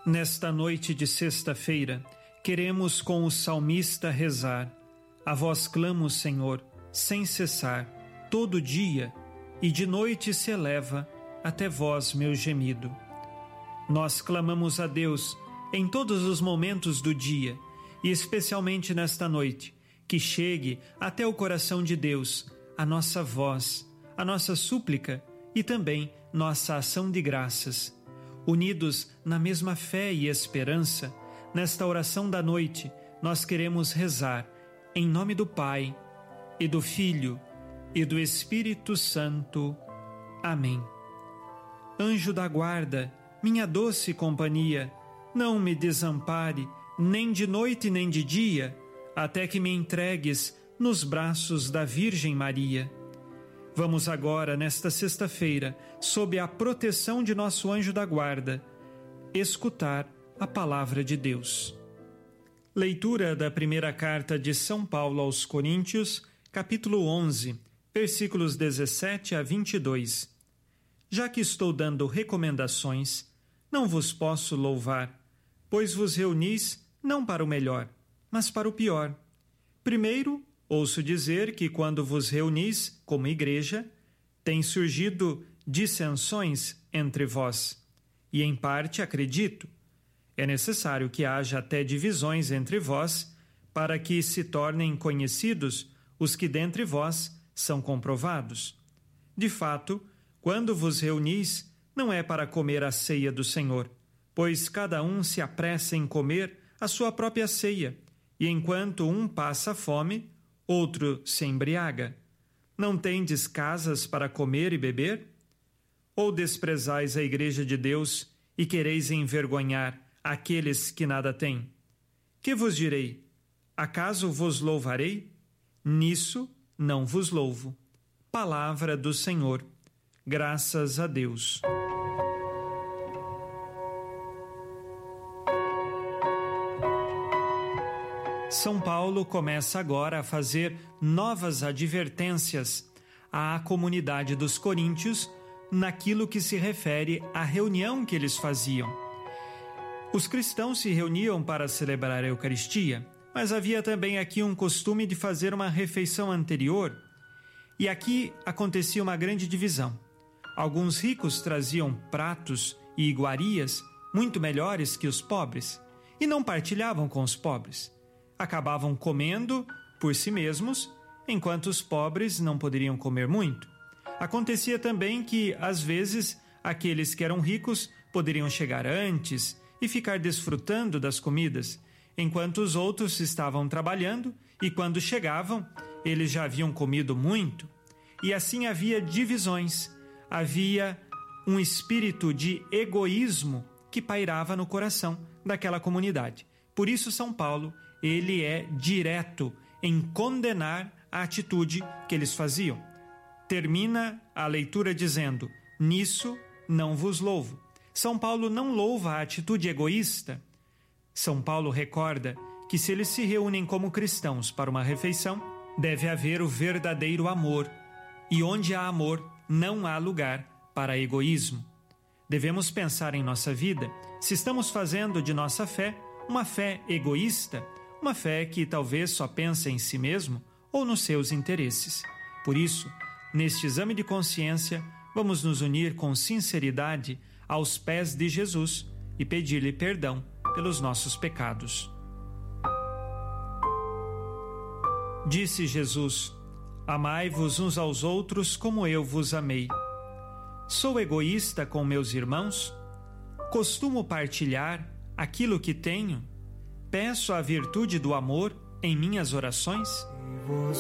Nesta noite de sexta-feira, queremos com o salmista rezar. A vós clamo, Senhor, sem cessar, todo dia, e de noite se eleva até vós meu gemido. Nós clamamos a Deus em todos os momentos do dia, e especialmente nesta noite, que chegue até o coração de Deus a nossa voz, a nossa súplica e também nossa ação de graças. Unidos na mesma fé e esperança, nesta oração da noite, nós queremos rezar em nome do Pai, e do Filho, e do Espírito Santo. Amém. Anjo da guarda, minha doce companhia, não me desampare, nem de noite nem de dia, até que me entregues nos braços da Virgem Maria. Vamos agora, nesta sexta-feira, sob a proteção de nosso anjo da guarda, escutar a palavra de Deus. Leitura da primeira carta de São Paulo aos Coríntios, capítulo 11, versículos 17 a 22. Já que estou dando recomendações, não vos posso louvar, pois vos reunis não para o melhor, mas para o pior. Primeiro, ouço dizer que quando vos reunis como igreja, têm surgido dissensões entre vós, e em parte acredito. É necessário que haja até divisões entre vós, para que se tornem conhecidos os que dentre vós são comprovados. De fato, quando vos reunis, não é para comer a ceia do Senhor, pois cada um se apressa em comer a sua própria ceia, e enquanto um passa fome, outro se embriaga. Não tendes casas para comer e beber? Ou desprezais a igreja de Deus e quereis envergonhar aqueles que nada têm? Que vos direi? Acaso vos louvarei? Nisso não vos louvo. Palavra do Senhor. Graças a Deus. São Paulo começa agora a fazer novas advertências à comunidade dos coríntios naquilo que se refere à reunião que eles faziam. Os cristãos se reuniam para celebrar a Eucaristia, mas havia também aqui um costume de fazer uma refeição anterior, e aqui acontecia uma grande divisão. Alguns ricos traziam pratos e iguarias muito melhores que os pobres, e não partilhavam com os pobres. Acabavam comendo por si mesmos, enquanto os pobres não poderiam comer muito. Acontecia também que, às vezes, aqueles que eram ricos poderiam chegar antes e ficar desfrutando das comidas, enquanto os outros estavam trabalhando e, quando chegavam, eles já haviam comido muito. E assim havia divisões, havia um espírito de egoísmo que pairava no coração daquela comunidade. Por isso, São Paulo, ele é direto em condenar a atitude que eles faziam. Termina a leitura dizendo: nisso não vos louvo. São Paulo não louva a atitude egoísta. São Paulo recorda que se eles se reúnem como cristãos para uma refeição, deve haver o verdadeiro amor. E onde há amor, não há lugar para egoísmo. Devemos pensar em nossa vida se estamos fazendo de nossa fé uma fé egoísta, uma fé que talvez só pensa em si mesmo ou nos seus interesses. Por isso, neste exame de consciência, vamos nos unir com sinceridade aos pés de Jesus e pedir-lhe perdão pelos nossos pecados. Disse Jesus: amai-vos uns aos outros como eu vos amei. Sou egoísta com meus irmãos? Costumo partilhar aquilo que tenho? Peço a virtude do amor em minhas orações?